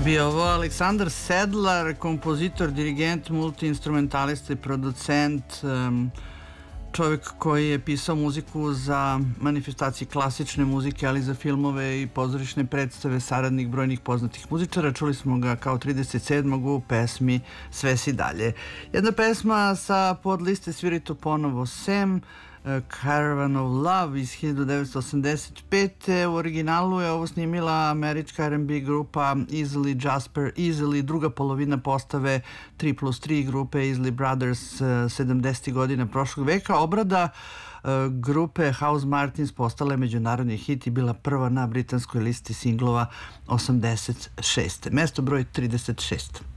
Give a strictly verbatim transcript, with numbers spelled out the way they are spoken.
Bio ovo Aleksandar Sedlar, kompozitor, dirigent, multiinstrumentalista i producent, um, čovjek koji je pisao muziku za manifestacije klasične muzike, ali za filmove i pozorišne predstave, saradnik brojnih poznatih muzičara. Čuli smo ga kao trideset sedmog u pesmi Sve si dalje. Jedna pesma sa podliste Sviri to ponovo Sem, Caravan of Love iz hiljadu devetsto osamdeset pete. U originalu je ovo snimila američka R and B grupa Easily Jasper Easily, druga polovina postave tri plus tri grupe Easily Brothers sedamdesetih godina prošlog veka. Obrada grupe House Martins postala je međunarodni hit i bila prva na britanskoj listi singlova osamdeset šeste. Mesto broj trideset šest.